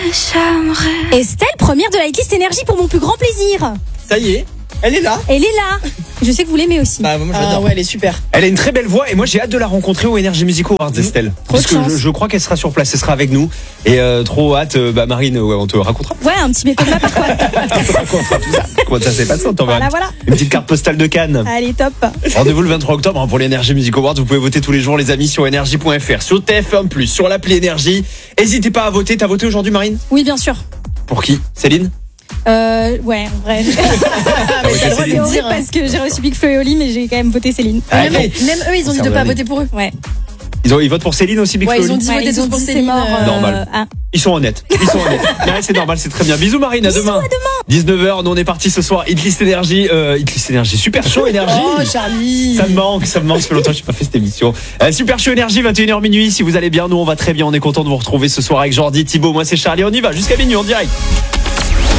Estelle, première de la hitlist énergie pour mon plus grand plaisir. Ça y est, elle est là. Elle est là. Je sais que vous l'aimez aussi. Bah, moi, j'adore. ouais, elle est super. Elle a une très belle voix et moi j'ai hâte de la rencontrer au Energy Music Awards, Estelle. Parce que je crois qu'elle sera sur place, elle sera avec nous. Et trop hâte, Marine, on te racontera. Ouais, un petit méthode par quoi. On te racontera tout ça. Comment ça s'est passé, on t'enverra Voilà. une petite carte postale de Cannes. Allez, top. Rendez-vous le 23 octobre pour l'Energy Music Awards. Vous pouvez voter tous les jours, les amis, sur energy.fr, sur TF1+, sur l'appli Énergie. N'hésitez pas à voter. T'as voté aujourd'hui, Marine? Oui, bien sûr. Pour qui? Céline? Ouais, en vrai. C'est horrible parce que j'ai reçu Big Flo et Oli, mais j'ai quand même voté Céline. Même eux, ils ont dit de pas voter pour eux. Ouais. Ils votent pour Céline aussi, Big Flo et Oli? Ils ont dit voter tous pour Céline. Normal. Ils sont honnêtes. Ouais, c'est normal, c'est très bien. Bisous Marine, à demain. 19h, nous on est parti ce soir. Hitlist Énergie, Super Show Énergie. Oh Charlie. Ça me manque, ça fait longtemps que j'ai pas fait cette émission. Super Show Énergie, 21h minuit. Si vous allez bien, nous on va très bien. On est content de vous retrouver ce soir avec Jordi, Thibaut. Moi c'est Charlie, on y va jusqu'à minuit en direct.